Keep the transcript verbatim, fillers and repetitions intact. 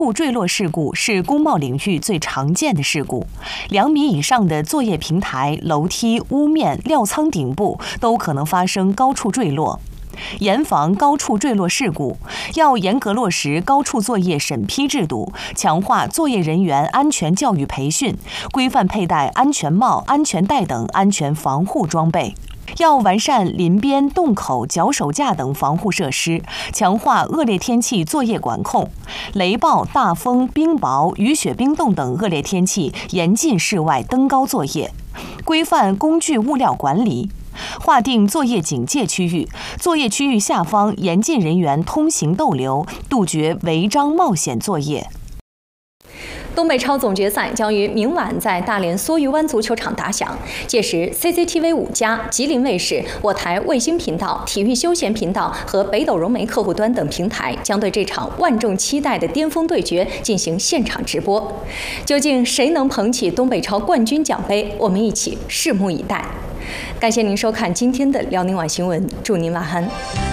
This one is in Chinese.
物坠落事故是工贸领域最常见的事故，两米以上的作业平台、楼梯、屋面、料仓顶部都可能发生高处坠落。严防高处坠落事故，要严格落实高处作业审批制度，强化作业人员安全教育培训，规范佩戴安全帽、安全带等安全防护装备。要完善林边、洞口、脚手架等防护设施，强化恶劣天气作业管控。雷暴、大风、冰雹、雨雪冰冻等恶劣天气严禁室外登高作业。规范工具物料管理，划定作业警戒区域，作业区域下方严禁人员通行逗留，杜绝违章冒险作业。 东北超总决赛将于明晚在大连梭鱼湾足球场打响，届时 C C T V 五加、吉林卫视、我台卫星频道、体育休闲频道和北斗融媒客户端等平台将对这场万众期待的巅峰对决进行现场直播。究竟谁能捧起东北超冠军奖杯？我们一起拭目以待。感谢您收看今天的辽宁晚新闻，祝您晚安。